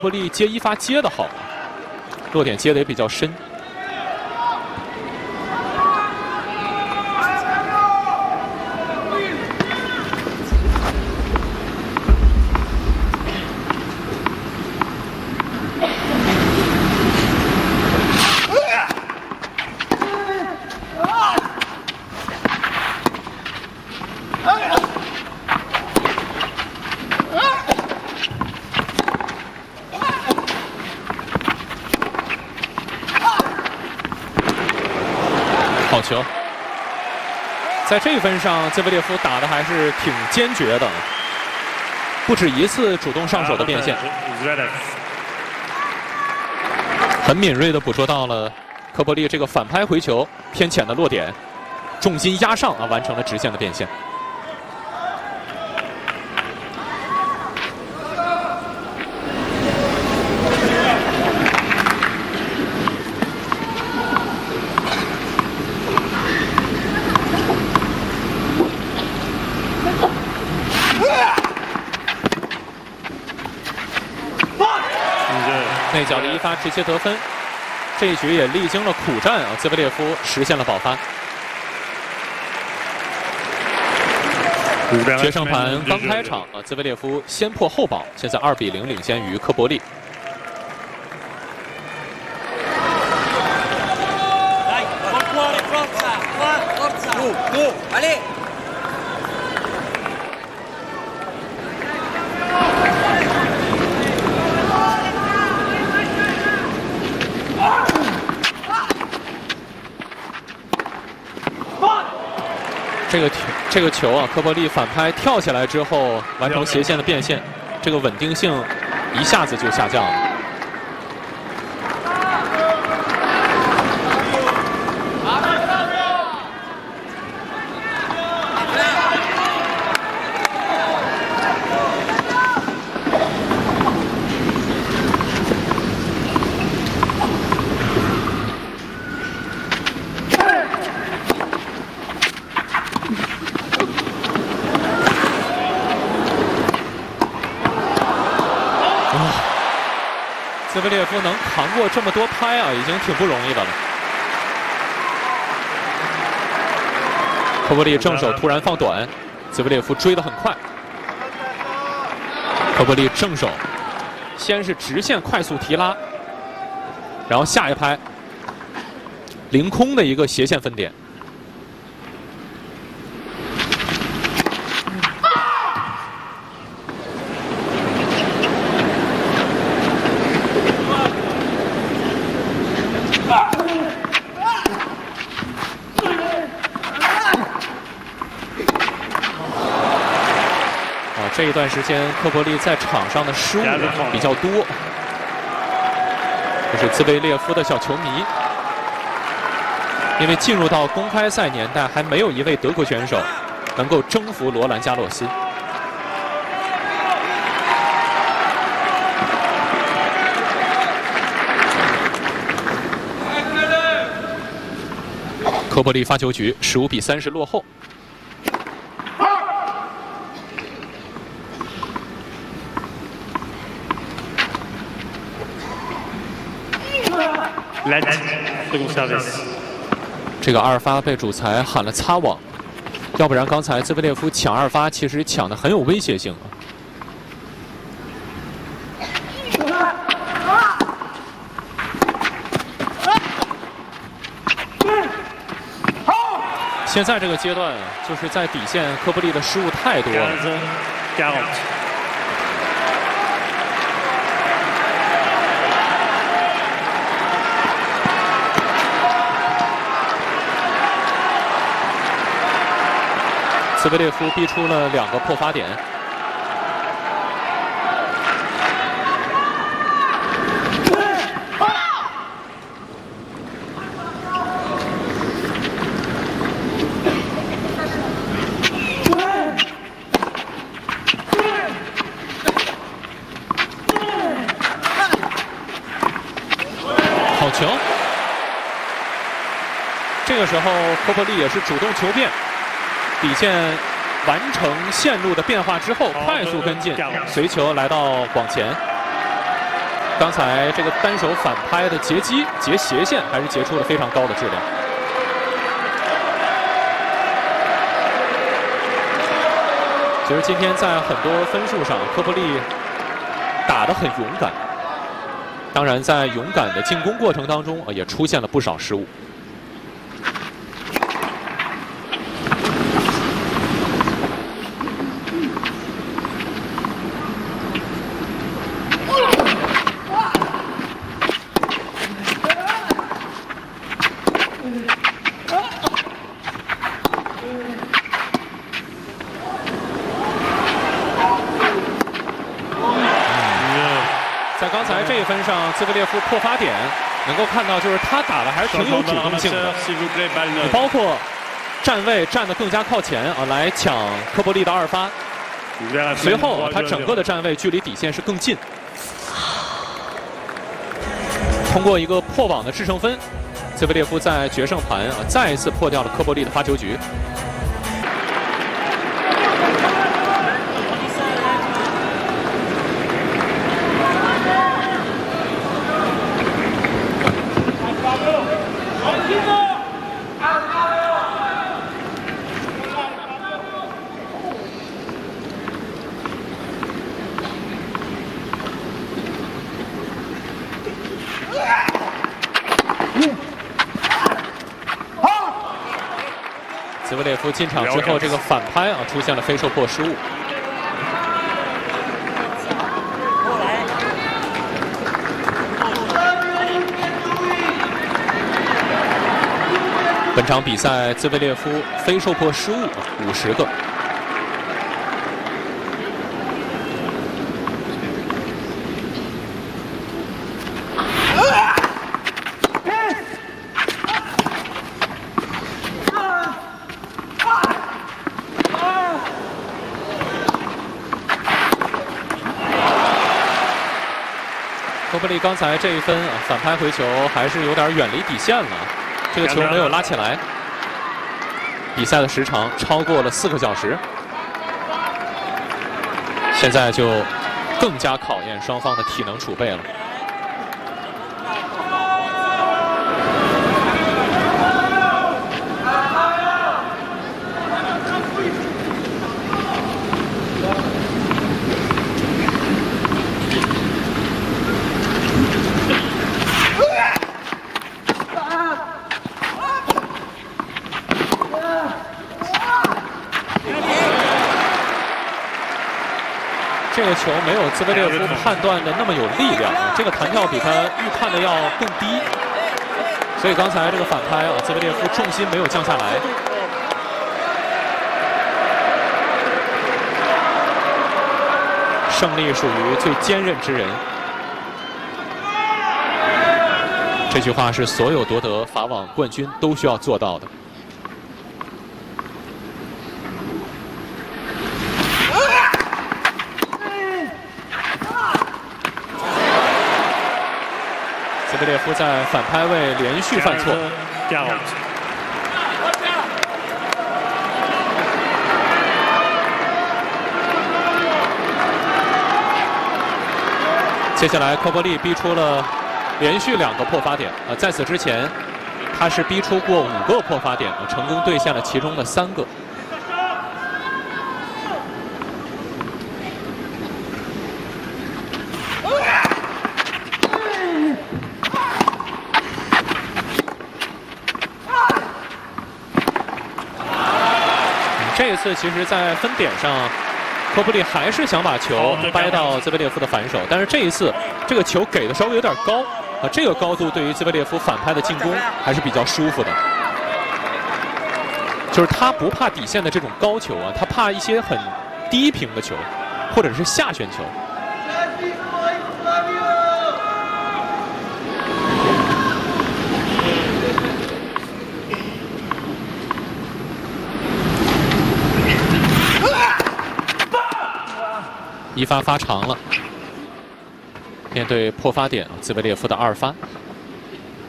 波利接一发接得好，落点接得也比较深。好球！在这一分上，兹维列夫打得还是挺坚决的，不止一次主动上手的变现，很敏锐地捕捉到了科波利这个反拍回球偏浅的落点，重心压上啊，完成了直线的变现。内角的一发直接得分，这一局也历经了苦战啊，兹维列夫实现了保发。决胜盘刚开场啊，兹维列夫先破后保，现在2比0领先于科波利。这个球啊，科波利反拍跳起来之后完成斜线的变现，这个稳定性一下子就下降了。兹维列夫能扛过这么多拍啊，已经挺不容易的了。科波利正手突然放短，兹维列夫追得很快。科波利正手，先是直线快速提拉，然后下一拍凌空的一个斜线分点。这一段时间，科波利在场上的失误比较多，这是兹维列夫的小球迷。因为进入到公开赛年代，还没有一位德国选手能够征服罗兰加洛斯。科波利发球局15比30落后。这个二发被主裁喊了擦网，要不然刚才兹维列夫抢二发其实抢得很有威胁性啊。现在这个阶段就是在底线，科波利的失误太多了。兹维列夫逼出了2个破发点。好球！这个时候科波利也是主动求变。底线完成线路的变化之后，快速跟进，随球来到网前。 刚才这个单手反拍的截击、截斜线，还是截出了非常高的质量。其实今天在很多分数上，科波利打得很勇敢。当然，在勇敢的进攻过程当中，也出现了不少失误。 在刚才这一分上，兹维列夫破发点能够看到，就是他打的还是挺有主动性的。包括站位站得更加靠前啊，来抢科波利的2发。随后他整个的站位距离底线是更近。通过一个破网的制胜分，兹维列夫在决胜盘再一次破掉了科波利的发球局。 兹维列夫进场之后，这个反拍出现了非受迫失误。本场比赛，兹维列夫非受迫失误50个。 科波利刚才这一分反拍回球还是有点远离底线了，这个球没有拉起来。比赛的时长超过了4个小时，现在就更加考验双方的体能储备了。 这个球没有兹维列夫判断的那么有力量，这个弹跳比他预判的要更低，所以刚才这个反拍兹维列夫重心没有降下来。胜利属于最坚韧之人，这句话是所有夺得法网冠军都需要做到的。 兹维列夫在反拍位连续犯错。接下来，科波利逼出了连续2个破发点在此之前，他是逼出过5个破发点成功兑现了其中的3个。 这一次，其实，在分点上，科波利还是想把球掰到兹维列夫的反手，但是这一次，这个球给的稍微有点高这个高度对于兹维列夫反拍的进攻还是比较舒服的。就是他不怕底线的这种高球他怕一些很低平的球，或者是下旋球。 1发发长了，面对破发点兹维列夫的2发。